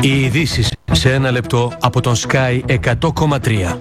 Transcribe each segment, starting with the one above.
Οι ειδήσεις σε ένα λεπτό από τον Sky 100,3.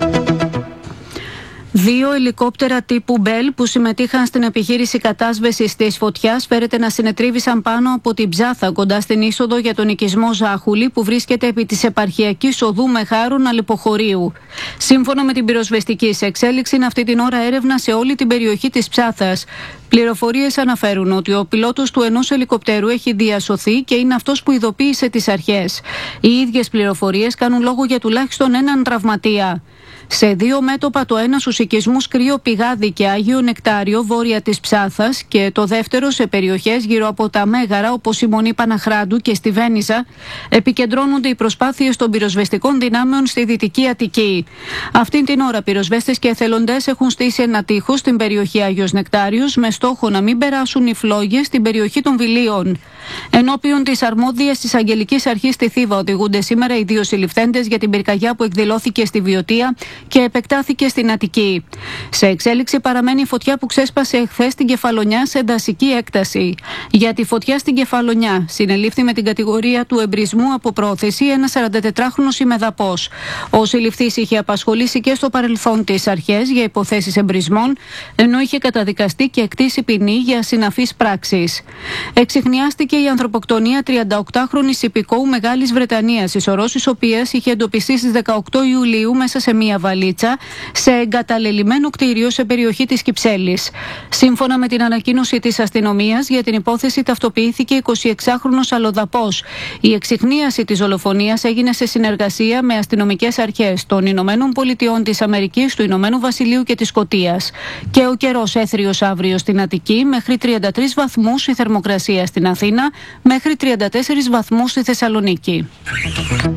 2 ελικόπτερα τύπου Bell που συμμετείχαν στην επιχείρηση κατάσβεσης της φωτιάς φέρεται να συνετρίβησαν πάνω από την Ψάθα κοντά στην είσοδο για τον οικισμό Ζάχουλη που βρίσκεται επί της επαρχιακής οδού Μεχάρων Αλεποχωρίου. Σύμφωνα με την πυροσβεστική σε εξέλιξη είναι αυτή την ώρα έρευνα σε όλη την περιοχή της Ψάθας. Πληροφορίες αναφέρουν ότι ο πιλότος του ενός ελικοπτέρου έχει διασωθεί και είναι αυτός που ειδοποίησε τις αρχές. Οι ίδιες πληροφορίες κάνουν λόγο για τουλάχιστον έναν τραυματία. Σε 2 μέτωπα, το ένα στους οικισμούς Κρύο Πηγάδι και Άγιο Νεκτάριο βόρεια της Ψάθας και το δεύτερο σε περιοχές γύρω από τα Μέγαρα όπως η Μονή Παναχράντου και στη Βένιζα, επικεντρώνονται οι προσπάθειες των πυροσβεστικών δυνάμεων στη Δυτική Αττική. Αυτήν την ώρα πυροσβέστες και εθελοντές έχουν στήσει ένα τείχος στην περιοχή Άγιος Νεκτάριος με στόχο να μην περάσουν οι φλόγες στην περιοχή των Βιλίων. Ενώπιον της αρμόδιας της Αγγελικής Αρχής στη Θήβα οδηγούνται σήμερα οι 2 συλληφθέντες για την πυρκαγιά που εκδηλώθηκε στη Βιωτία και επεκτάθηκε στην Αττική. Σε εξέλιξη παραμένει η φωτιά που ξέσπασε εχθές στην Κεφαλονιά σε δασική έκταση. Για τη φωτιά στην Κεφαλονιά συνελήφθη με την κατηγορία του εμπρισμού από πρόθεση ένας 44χρονος ημεδαπός. Ο συλληφθής είχε απασχολήσει και στο παρελθόν τις αρχές για υποθέσεις εμπρισμών, ενώ είχε καταδικαστεί και εκτίσει ποινή για συναφείς πράξεις. Εξιχνιάστηκε η ανθρωποκτονία 38χρονης υπηκόου Μεγάλης Βρετανίας, η σωρός της οποίας είχε εντοπιστεί στις 18 Ιουλίου μέσα σε μία βαλίτσα σε εγκαταλελειμμένο κτίριο σε περιοχή της Κυψέλης. Σύμφωνα με την ανακοίνωση της αστυνομίας, για την υπόθεση ταυτοποιήθηκε 26χρονος αλλοδαπός. Η εξιχνίαση της δολοφονίας έγινε σε συνεργασία με αστυνομικές αρχές των Ηνωμένων Πολιτειών της Αμερικής, του Ηνωμένου Βασιλείου και της Σκωτίας. Και ο καιρός έθριος αύριο στην Αττική, μέχρι 33 βαθμούς η θερμοκρασία στην Αθήνα, μέχρι 34 βαθμούς στη Θεσσαλονίκη.